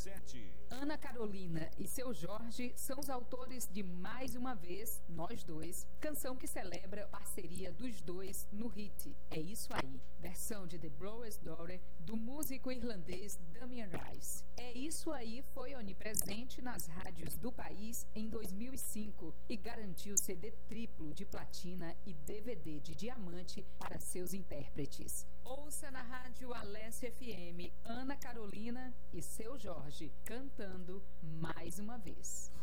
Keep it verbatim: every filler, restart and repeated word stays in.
sete. Ana Carolina e seu Jorge são os autores de Mais Uma Vez, Nós Dois, canção que celebra a parceria dos dois no hit É Isso Aí, versão de The Blowers Daughter do músico irlandês Damien Rice. É Isso Aí foi onipresente nas rádios do país em dois mil e cinco e garantiu C D triplo de platina e D V D de diamante para seus intérpretes. Ouça na rádio Alessia F M Ana Carolina e seu Jorge cantando Mais Uma Vez.